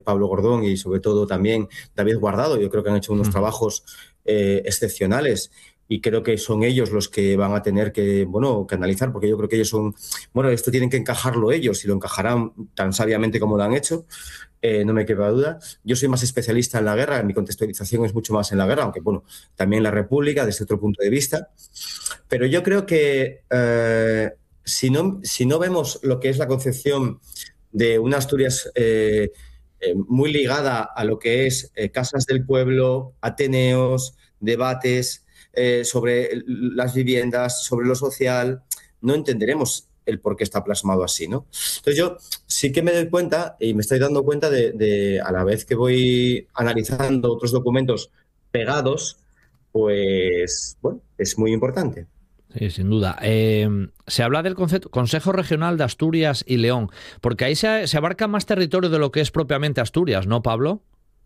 Pablo Gordón y sobre todo también David Guardado. Yo creo que han hecho unos trabajos excepcionales. Y creo que son ellos los que van a tener que analizar, porque yo creo que ellos son... esto tienen que encajarlo ellos y lo encajarán tan sabiamente como lo han hecho, no me queda duda. Yo soy más especialista en la guerra, mi contextualización es mucho más en la guerra, aunque también la República desde otro punto de vista. Pero yo creo que si no vemos lo que es la concepción de una Asturias muy ligada a lo que es casas del pueblo, ateneos, debates sobre las viviendas, sobre lo social, no entenderemos el por qué está plasmado así, ¿no? Entonces yo sí que me doy cuenta y me estoy dando cuenta de a la vez que voy analizando otros documentos pegados, pues es muy importante. Sí, sin duda. Se habla del Consejo Regional de Asturias y León, porque ahí se abarca más territorio de lo que es propiamente Asturias, ¿no, Pablo?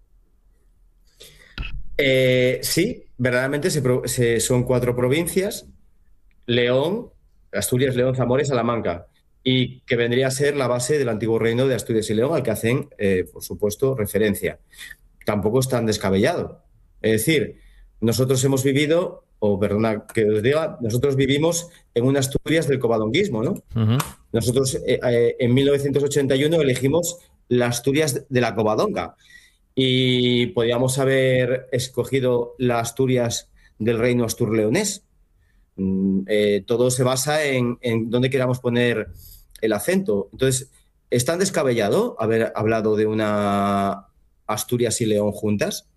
Sí, verdaderamente son 4 provincias: León, Asturias, León, Zamora y Salamanca, y que vendría a ser la base del antiguo reino de Asturias y León, al que hacen, por supuesto, referencia. Tampoco es tan descabellado. Es decir, nosotros hemos vivido, nosotros vivimos en una Asturias del covadonguismo, ¿no? Uh-huh. Nosotros en 1981 elegimos la Asturias de la Covadonga. Y podíamos haber escogido la Asturias del reino astur-leonés. Todo se basa en dónde queramos poner el acento. Entonces, ¿es tan descabellado haber hablado de una Asturias y León juntas?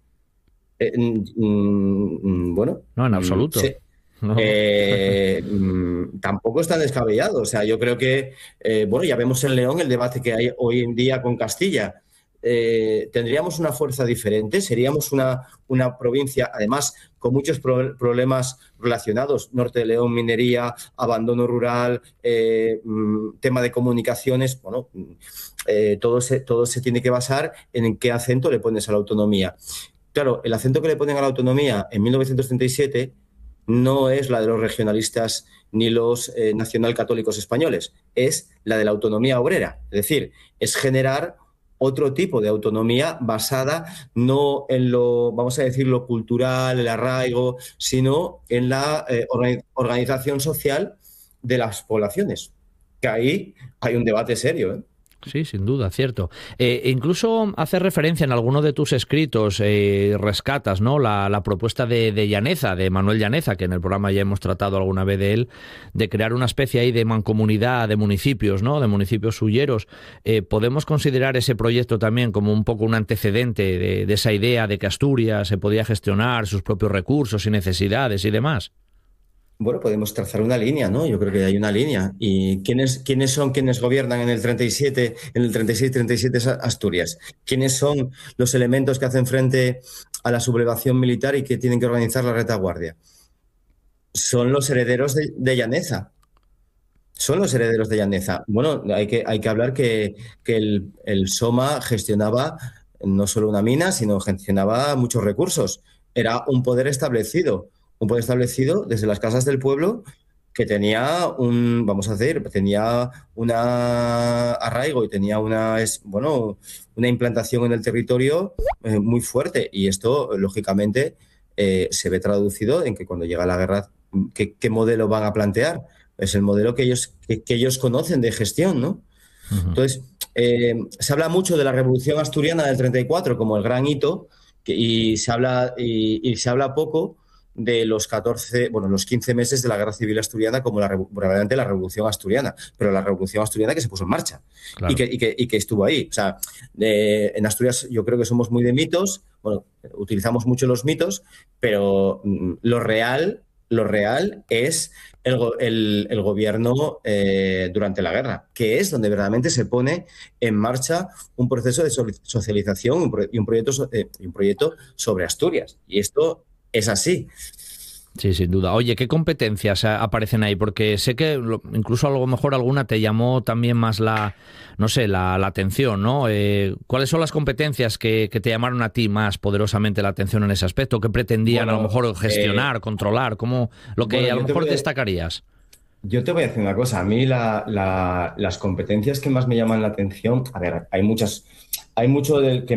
No, en absoluto. Sí. No. Tampoco es tan descabellado. O sea, yo creo que, ya vemos en León el debate que hay hoy en día con Castilla. Tendríamos una fuerza diferente, seríamos una provincia, además, con muchos problemas relacionados: Norte de León, minería, abandono rural, tema de comunicaciones. Todo se tiene que basar en qué acento le pones a la autonomía. Claro, el acento que le ponen a la autonomía en 1937 no es la de los regionalistas ni los nacionalcatólicos españoles, es la de la autonomía obrera. Es decir, es generar otro tipo de autonomía basada no en lo, vamos a decir, lo cultural, el arraigo, sino en la organización social de las poblaciones. Que ahí hay un debate serio, ¿eh? Sí, sin duda, cierto. Incluso haces referencia en alguno de tus escritos, rescatas, ¿no?, la propuesta de Llaneza, de Manuel Llaneza, que en el programa ya hemos tratado alguna vez de él, de crear una especie ahí de mancomunidad de municipios, ¿no?, de municipios suyeros. ¿Podemos considerar ese proyecto también como un poco un antecedente de esa idea de que Asturias se podía gestionar sus propios recursos y necesidades y demás? Bueno, podemos trazar una línea, ¿no? Yo creo que hay una línea. ¿Y quiénes son quienes gobiernan en el 37, en el 36-37 Asturias? ¿Quiénes son los elementos que hacen frente a la sublevación militar y que tienen que organizar la retaguardia? Son los herederos de Llaneza. Son los herederos de Llaneza. Bueno, hay que hablar que el SOMA gestionaba no solo una mina, sino gestionaba muchos recursos. Era un poder establecido desde las casas del pueblo, que tenía tenía un arraigo y tenía una implantación en el territorio muy fuerte. Y esto, lógicamente, se ve traducido en que cuando llega la guerra, ¿qué modelo van a plantear? Es el modelo que ellos conocen de gestión, ¿no? Uh-huh. Entonces, se habla mucho de la Revolución Asturiana del 34 como el gran hito, y se habla poco de los 15 meses de la Guerra Civil Asturiana como realmente la Revolución Asturiana, pero la Revolución Asturiana que se puso en marcha. Claro. y que estuvo ahí. O sea, en Asturias yo creo que somos muy de mitos, utilizamos mucho los mitos, pero lo real es el gobierno durante la guerra, que es donde verdaderamente se pone en marcha un proceso de socialización y un proyecto sobre Asturias. Y esto es así. Sí, sin duda. Oye, ¿qué competencias aparecen ahí? Porque sé que incluso a lo mejor alguna te llamó también más la atención, ¿no? ¿Cuáles son las competencias que te llamaron a ti más poderosamente la atención en ese aspecto? ¿Qué pretendían a lo mejor gestionar, controlar? ¿Cómo lo que a lo mejor destacarías? Yo te voy a decir una cosa. A mí las competencias que más me llaman la atención, a ver, hay muchas hay mucho que